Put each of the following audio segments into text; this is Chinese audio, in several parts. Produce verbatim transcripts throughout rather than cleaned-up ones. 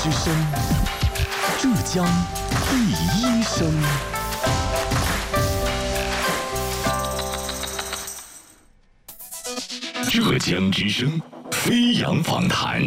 之声，浙江第一声。浙江之声，飞扬访谈。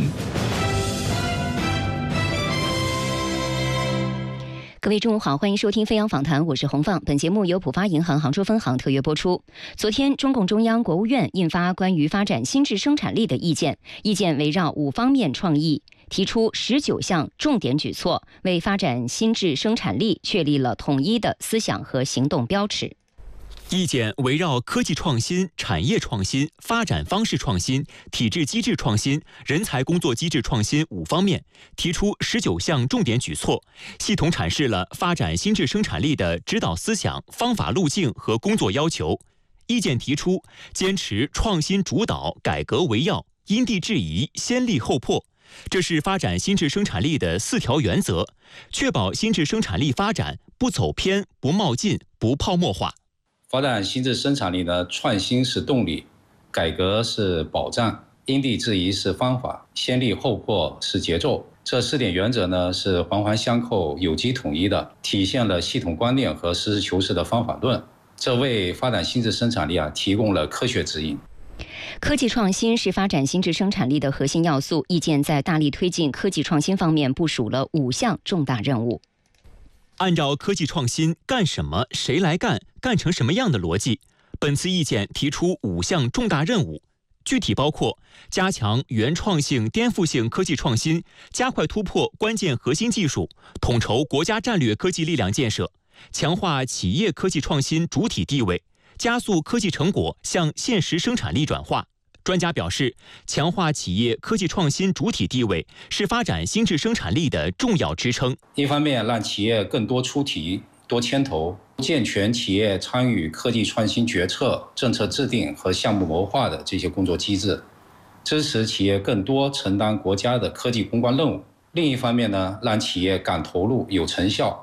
各位中午好，欢迎收听飞扬访谈，我是洪放。本节目由浦发银行杭州分行特约播出。昨天，中共中央、国务院印发关于发展新质生产力的意见，意见围绕五方面创意，提出十九项重点举措，为发展新质生产力确立了统一的思想和行动标尺。 意见围绕科技创新、产业创新、发展方式创新、体制机制创新、人才工作机制创新五方面，提出十九项重点举措，系统阐释了发展新质生产力的指导思想、方法路径和工作要求。意见提出，坚持创新主导、改革为要，因地制宜、先立后破，这是发展新质生产力的四条原则，确保新质生产力发展不走偏、不冒进、不泡沫化。 发展新质生产力呢，创新是动力，改革是保障，因地制宜是方法，先立后破是节奏。这四点原则呢是环环相扣、有机统一的，体现了系统观念和实事求是的方法论。这为发展新质生产力啊提供了科学指引。 科技创新是发展新质生产力的核心要素，意见在大力推进科技创新方面部署了五项重大任务。 按照科技创新干什么、谁来干、干成什么样的逻辑，本次意见提出五项重大任务，具体包括加强原创性、颠覆性科技创新，加快突破关键核心技术，统筹国家战略科技力量建设，强化企业科技创新主体地位，加速科技成果向现实生产力转化。专家表示，强化企业科技创新主体地位是发展新质生产力的重要支撑。 一方面，让企业更多出题、多牵头，健全企业参与科技创新决策、政策制定和项目谋划的这些工作机制，支持企业更多承担国家的科技攻关任务。另一方面呢，让企业敢投入、有成效，